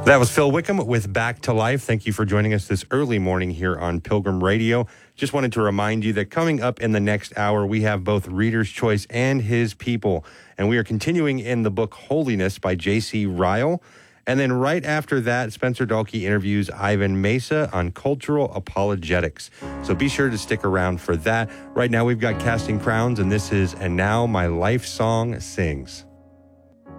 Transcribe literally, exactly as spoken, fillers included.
That was Phil Wickham with Back to Life. Thank you for joining us this early morning here on Pilgrim Radio. Just wanted to remind you that coming up in the next hour, we have both Reader's Choice and His People. And we are continuing in the book Holiness by J C Ryle. And then right after that, Spencer Dahlke interviews Ivan Mesa on cultural apologetics. So be sure to stick around for that. Right now, we've got Casting Crowns, and this is And Now My Life Song Sings.